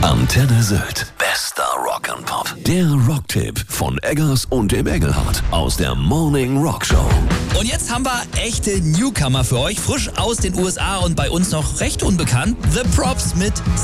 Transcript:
Antenne Sylt. Bester Rock'n'Pop. Der Rocktipp von Eggers und dem Engelhardt aus der Morning Rock Show. Und jetzt haben wir echte Newcomer für euch, frisch aus den USA und bei uns noch recht unbekannt. The Props mit